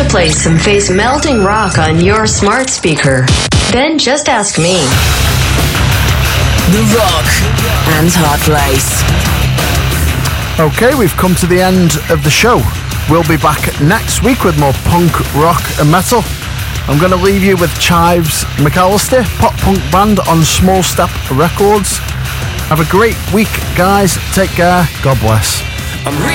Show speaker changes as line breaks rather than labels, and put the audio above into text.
place some face melting rock on your smart speaker? Then just ask me.
The Rock and Hard Place.
Okay, we've come to the end of the show. We'll be back next week with more punk, rock and metal. I'm going to leave you with Chives McAllister, pop-punk band on Small Step Records. Have a great week, guys. Take care. God bless.